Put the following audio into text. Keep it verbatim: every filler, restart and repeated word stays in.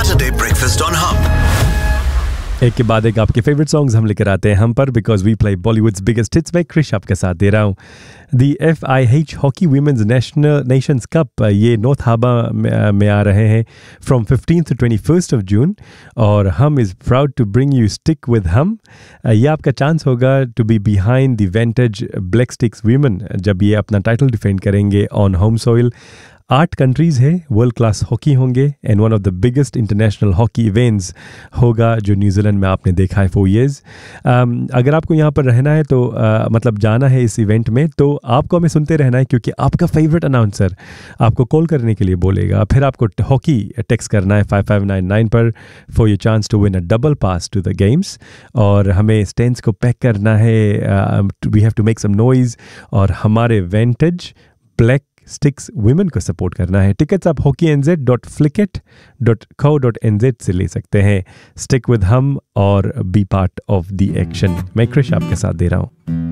Saturday Breakfast on Hum. एक के बाद एक आपके फेवरेट सॉन्ग्स हम लेकर आते हैं हम पर because we play Bollywoods biggest hits. मैं क्रिश आपके साथ दे रहा हूँ। The F I H hockey women's national Nations cup ये नॉर्थ हार्बर में, में आ रहे हैं from fifteenth to twenty first of June और हम is proud to bring you stick with हम। ये आपका चांस होगा to be behind the vintage black sticks women जब ये अपना टाइटल डिफेंड करेंगे ऑन होम सॉइल। आठ कंट्रीज़ है, वर्ल्ड क्लास हॉकी होंगे and one of the biggest international hockey events होगा जो न्यूजीलैंड में आपने देखा है फोर ईयर्स। अगर आपको यहाँ पर रहना है तो uh, मतलब जाना है इस इवेंट में तो आपको हमें सुनते रहना है क्योंकि आपका फेवरेट अनाउंसर आपको कॉल करने के लिए बोलेगा। फिर आपको हॉकी टेक्स्ट करना है फाइव फाइव नाइन नाइन पर for your chance to win a double pass to the games और हमें स्टैंड्स को पैक करना है। We have to make some noise और हमारे विंटेज ब्लैक स्टिक्स वुमेन को सपोर्ट करना है। टिकट्स आप hockey N Z dot फ्लिकेट dot co dot N Z से ले सकते हैं। स्टिक विद हम और B part of the action. मैं क्रिश आपके साथ दे रहा हूँ।